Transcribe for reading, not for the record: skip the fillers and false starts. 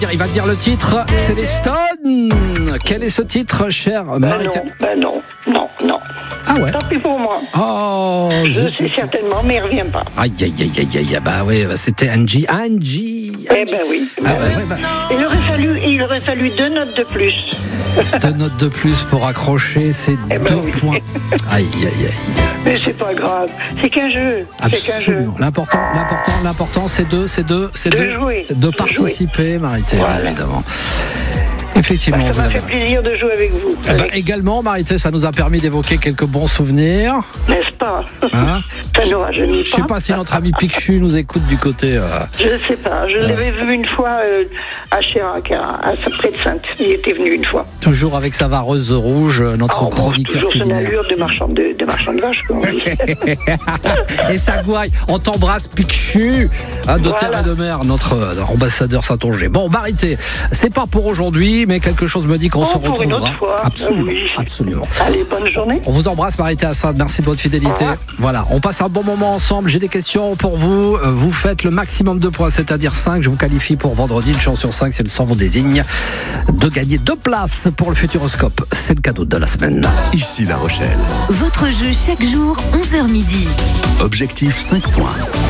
Il va dire le titre, c'est les Stones. Quel est ce titre, cher Marita? Non. Ah ouais. Tant pis pour moi. Oh, Je sais certainement, mais il ne revient pas. Aïe, bah oui, c'était Angie. Eh ben oui. Ah ouais, bah. Il aurait fallu 2 notes de plus. 2 notes de plus pour accrocher ces 2 points. Aïe. Mais c'est pas grave, c'est qu'un jeu. Absolument. L'important, c'est de jouer. De participer, Marité, voilà. Évidemment. Effectivement. Ça m'a fait plaisir de jouer avec vous. Également, Marité, ça nous a permis d'évoquer quelques bons souvenirs. N'est-ce pas? Hein? Ça nous rajeunit pas. Je sais pas si notre ami Pichu nous écoute du côté... Je ne sais pas. Je l'avais vu une fois à Chirac, près de Sainte. Il était venu une fois. Toujours avec sa vareuse rouge, notre chroniqueur toujours son culinaire. allure de marchand de vache, comme on dit. Et ça gouaille. On t'embrasse, Pichu, de terre et de mer, notre ambassadeur Saint-Onger. Bon, Marité, c'est pas pour aujourd'hui, mais quelque chose me dit qu'on se retrouvera. Une autre fois. Absolument. Allez, bonne journée. On vous embrasse, Marité Assad. Merci de votre fidélité. Voilà, on passe un bon moment ensemble. J'ai des questions pour vous. Vous faites le maximum de points, c'est-à-dire 5. Je vous qualifie pour vendredi. Une chance sur 5, c'est le sang vous désigne de gagner 2 places pour le Futuroscope. C'est le cadeau de la semaine. Ici La Rochelle. Votre jeu chaque jour, 11h midi. Objectif 5 points.